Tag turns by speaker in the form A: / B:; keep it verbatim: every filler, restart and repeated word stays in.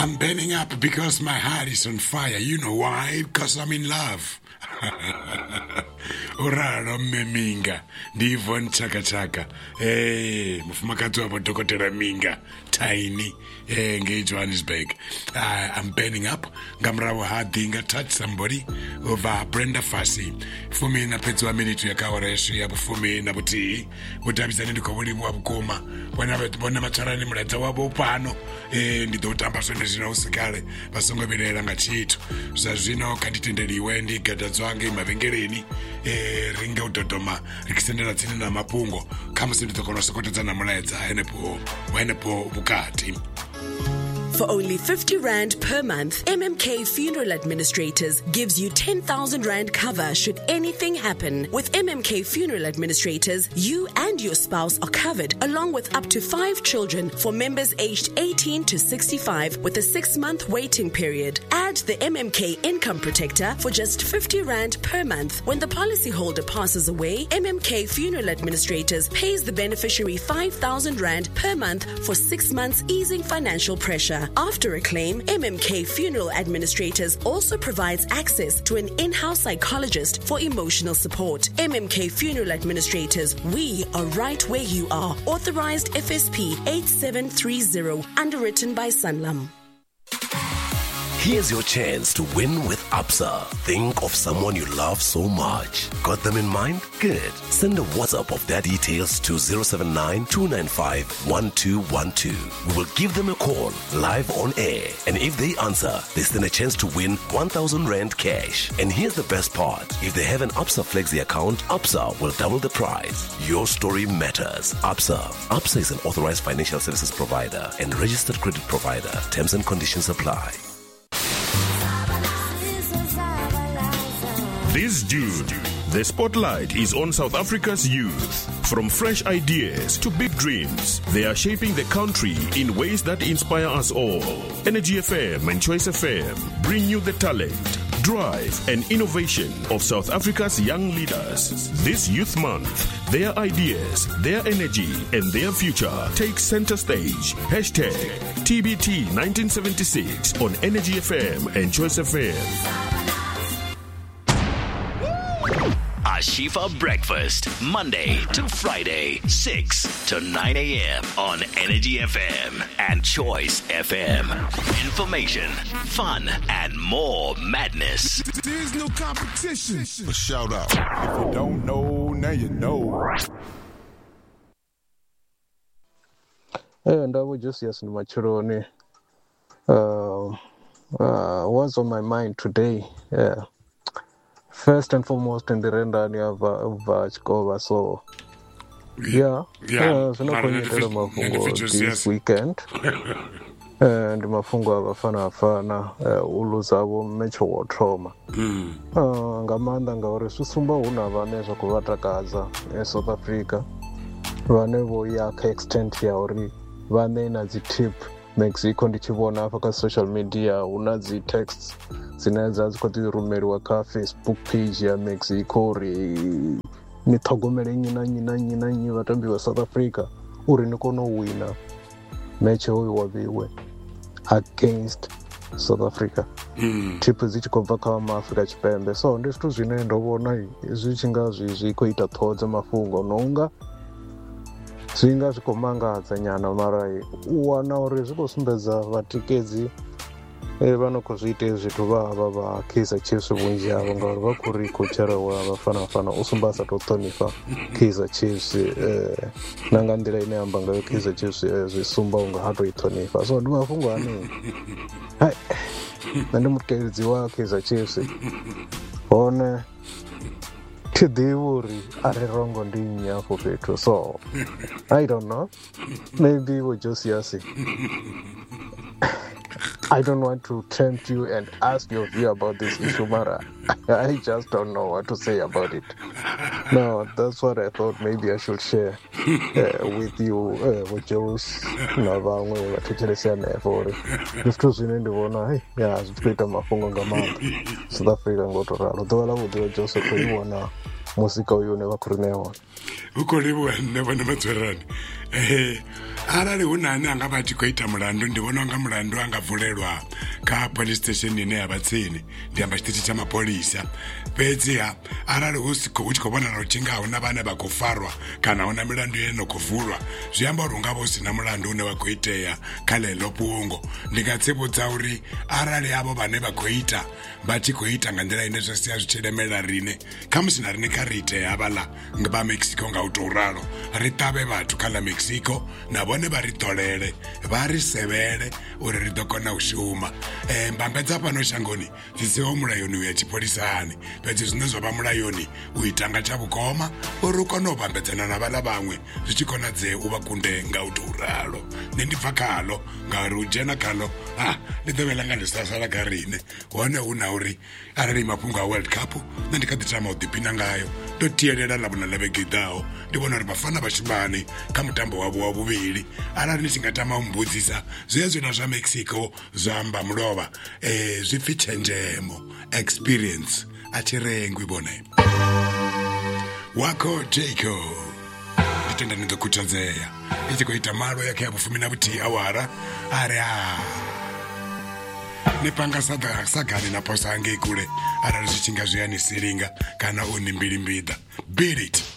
A: I'm burning up because my heart is on fire. You know why? Because I'm in love. Uraro meminga ndivon chaka chaka eh mufumakazi wabo Dokotela Minga Tiny eh nge Johannesburg. uh, I'm burning up ngamrawo hadinga touch somebody over Brenda Fassie for me na petso wa minute yakaoresho ya bufumi na buti butabizana ndikobuli mu abukoma bona bona macharani mulata wabo pano eh ndidotamba swene zino usikale basongo birela ngachito zvazvino kanditendeliwe ndigadadzwange mavengereni eh ringa utotoma rikisendera tsini na mapungo kama sinditokona sokotedzana mulaedza enepo wenepo bukati.
B: For only fifty rand per month, M M K Funeral Administrators gives you ten thousand rand cover should anything happen. With M M K Funeral Administrators, you and your spouse are covered along with up to five children for members aged eighteen to sixty-five with a six-month waiting period. Add the M M K Income Protector for just fifty rand per month. When the policyholder passes away, M M K Funeral Administrators pays the beneficiary five thousand rand per month for six months, easing financial pressure. After a claim, M M K Funeral Administrators also provides access to an in-house psychologist for emotional support. M M K Funeral Administrators, we are right where you are. Authorized F S P eight seven three zero, underwritten by Sanlam.
C: Here's your chance to win with Absa. Think of someone you love so much. Got them in mind? Good. Send a WhatsApp of their details to zero seven nine, two nine five, one two one two. We will give them a call live on air. And if they answer, they stand a chance to win one thousand rand cash. And here's the best part. If they have an Absa Flexi account, Absa will double the prize. Your story matters. Absa. Absa is an authorized financial services provider and registered credit provider. Terms and conditions apply.
D: This June, the spotlight is on South Africa's youth. From fresh ideas to big dreams, they are shaping the country in ways that inspire us all. Energy F M and Choice F M bring you the talent, drive, and innovation of South Africa's young leaders. This Youth Month, their ideas, their energy, and their future take center stage. Hashtag T B T nineteen seventy-six on Energy F M and Choice F M.
E: Ashifa Breakfast, Monday to Friday, six to nine a.m. on Energy F M and Choice F M. Information, fun, and more madness.
F: There's no competition. A shout out. If you don't know, now you know.
G: And I was just yes, Machironi. Uh, uh, what's on my mind today? Yeah. First and foremost, in the rendering of Vachkova, so yeah, yeah, so no kwenye mafungo this weekend, and mafungo abafana afana uluzabo mecho wa trauma. Ngamanda ngaore susumba una vanezwa kuvatakaza in South Africa, vanevo yaka extent ya ori vane na zitip Mexico ndichivona afaka social media una zi texts zinaweza zikotirumeriwa ka Facebook page ya Mexico ri ni thogomele nyina nyina nyina nyi vatambi wa South Africa uri nikono wina match hoyo wabiwe against South Africa. Mm. Triple zichikobva kama Africa Chipembe. So ndisitu zvine ndovona zvichinga zvikoita thodza mafungo nonga zvinga zvikomangadza nyana mara uwana uri zvikosumbedza vatikedzi vanokozviite zvithu vava va Kaizer Chiefs vunji avo ngauri vakuri kocherawa vafana fana usumba asatothonifa Kaizer Chiefs nanga ndira ine yamba ngayo Kaizer Chiefs zvisumba unga hatoithonifa so ndimafungo ane hai nandi mutekedzi wa Kaizer Chiefs one tidivuri ari rongo ndi nyafo petro so I don't know, maybe we're just yasi. I don't want to tempt you and ask your view about this issue, Mara. I just don't know what to say about it. No, that's what I thought maybe I should share uh, with you, uh, with Joe's Navangwe, Tichilesian for if to see in the one, I, yeah, it's greater Mafunga Gamma, South Africa and go to Ralo. Though I would do Joseph Kuywana, Musica, you never could never.
A: Who could live never never to run? ehe arali hunani anga vha tshi khou ita mulandu ndi vhona unga mulandu anga vulelwa kha police station ine ya vha tsini ndi amba tshiṱitshi tsha mapholisa fhedziha arali hu tshi khou vhonala u tshinga huna vhane vha khou farwa kana huna milandu ine no khou vulwa zwi amba uri unga vha u sina mulandu une wa khou itea kha ḽeḽo fhungo ndi nga tsivhudza uri arali avho vhane vha khou ita vha tshi khou ita nga nḓila ine zwa sia zwi tshi lemela rine kha musi na rine kha ri itea havhaḽa vha Mexico nga u tou ralo ri ṱavhe vhathu kha ḽa Mexico na vhone vha ri ṱolele vha ri sevhele uri ri ḓo kona u shuma um mbambedza fhano shangoni zwi siho mulayoni u ya tshipholisani fhedzi zwine zwa vha mulayoni u ita nga tsha vhukoma uri u kone u vhambedzana na vhaḽa vhaṅwe zwi tshi konadzea u vha kunde nga u tou ralo nṋe ndi bva khaḽo ngauri u dzhena khaḽo ha ndi ḓo vhela nga ndi sa sala kha rine hone hu na uri arali mafhungo a World Cup nṋe ndi kha ḓi tama u ḓiphina ngayo ndo tielela ḽavhuna ḽa vhege i ḓaho ndi vhona uri vhafana vhashumani kha mutambo wavho wa vhuvhili arali ndi tshi nga tama u mbudzisa zwezwina zwa Mexico zwa amba mulovha um zwi pfi tshenzhemo experience a tshi rengwi vhone wako Jaco ndi tenda ni ḓo khuthadzea i tshi khou ita malo ya kha ya vhufumi na vhuthihi awara ari ha ni panga sagani na posa hangei kule arali zwi tshi nga zwi ya ni silinga kana u ni mbilimbiḓa beat it.